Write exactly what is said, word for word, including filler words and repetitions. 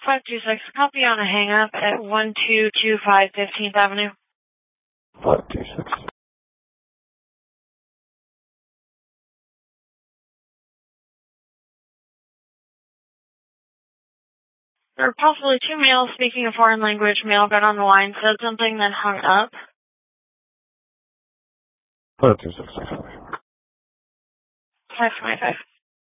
five two six, copy on a hang-up at one two two five fifteenth Avenue. five two six. There were possibly two males speaking a foreign language. Male got on the line, said something, then hung up. five two six. five five five.